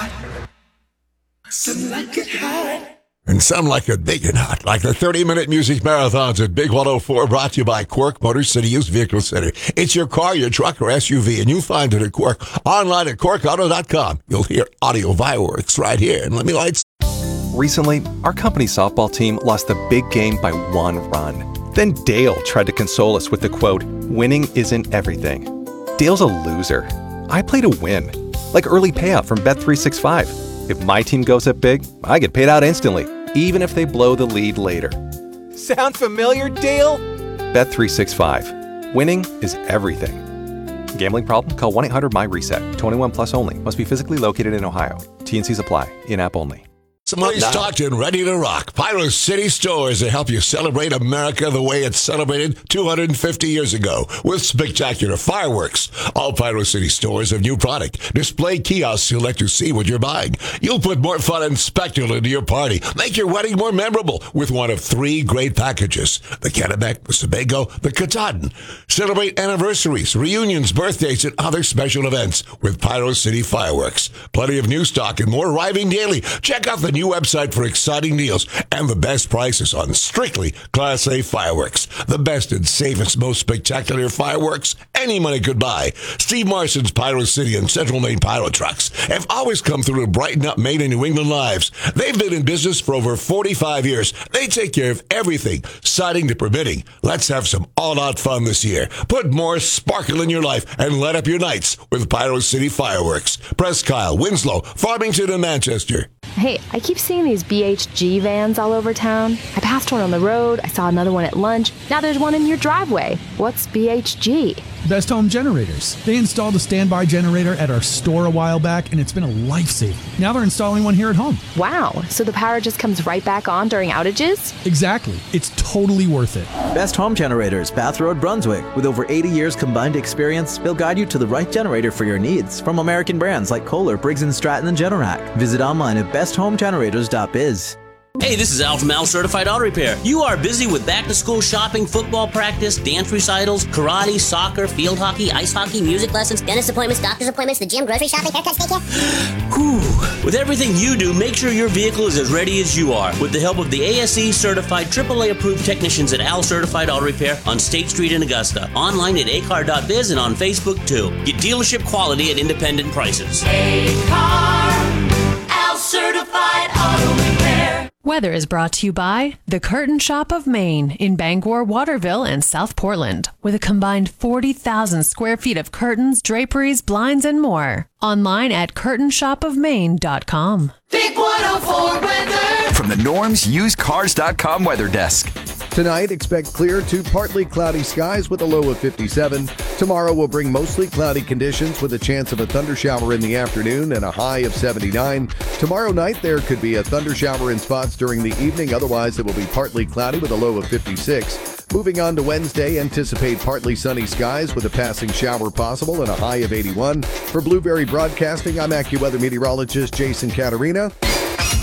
hot. Some like it hot. And some like it big and hot, like the 30-minute music marathons at Big 104, brought to you by Quirk Motor City Used Vehicle Center. It's your car, your truck, or SUV, and you'll find it at Quirk. Online at QuirkAuto.com. You'll hear audio fireworks right here. And let me lights. Recently, our company softball team lost the big game by 1 run. Then Dale tried to console us with the quote, "Winning isn't everything." Dale's a loser. I play to win. Like early payout from Bet365. If my team goes up big, I get paid out instantly, even if they blow the lead later. Sound familiar, Dale? Bet365. Winning is everything. Gambling problem? Call 1-800-MY-RESET. 21 plus only. Must be physically located in Ohio. T&Cs apply. In-app only. Somebody's stocked and ready to rock. Pyro City Stores to help you celebrate America the way it's celebrated 250 years ago with spectacular fireworks. All Pyro City stores have new product. Display kiosks to let you see what you're buying. You'll put more fun and spectacle into your party. Make your wedding more memorable with one of 3 great packages. The Kennebec, the Sebago, the Katahdin. Celebrate anniversaries, reunions, birthdays, and other special events with Pyro City Fireworks. Plenty of new stock and more arriving daily. Check out the new website for exciting deals and the best prices on strictly Class A fireworks. The best and safest, most spectacular fireworks any money could buy. Steve Marson's Pyro City and Central Maine Pyro Trucks have always come through to brighten up Maine and New England lives. They've been in business for over 45 years. They take care of everything, siding to permitting. Let's have some all-out fun this year. Put more sparkle in your life and light up your nights with Pyro City Fireworks. Presque Isle, Winslow, Farmington, and Manchester. Hey, I keep seeing these BHG vans all over town. I passed one on the road. I saw another one at lunch. Now there's one in your driveway. What's BHG? Best Home Generators. They installed a standby generator at our store a while back, and it's been a lifesaver. Now they're installing one here at home. Wow, so the power just comes right back on during outages? Exactly. It's totally worth it. Best Home Generators, Bath Road, Brunswick. With over 80 years combined experience, they'll guide you to the right generator for your needs. From American brands like Kohler, Briggs & Stratton, and Generac. Visit online at besthomegenerators.biz. Hey, this is Al from Al Certified Auto Repair. You are busy with back-to-school shopping, football practice, dance recitals, karate, soccer, field hockey, ice hockey, music lessons, dentist appointments, doctor's appointments, the gym, grocery shopping, haircuts, daycare. Whew. With everything you do, make sure your vehicle is as ready as you are. With the help of the ASE certified, AAA approved technicians at Al Certified Auto Repair on State Street in Augusta. Online at acar.biz and on Facebook too. Get dealership quality at independent prices. A-Car, Al Certified Auto Repair. Weather is brought to you by The Curtain Shop of Maine in Bangor, Waterville, and South Portland, with a combined 40,000 square feet of curtains, draperies, blinds, and more. Online at curtainshopofmaine.com. Big 104 weather. From the Norm's UsedCars.com weather desk. Tonight, expect clear to partly cloudy skies with a low of 57. Tomorrow will bring mostly cloudy conditions with a chance of a thundershower in the afternoon and a high of 79. Tomorrow night, there could be a thundershower in spots during the evening. Otherwise, it will be partly cloudy with a low of 56. Moving on to Wednesday, anticipate partly sunny skies with a passing shower possible and a high of 81. For Blueberry Broadcasting, I'm AccuWeather meteorologist Jason Caterina.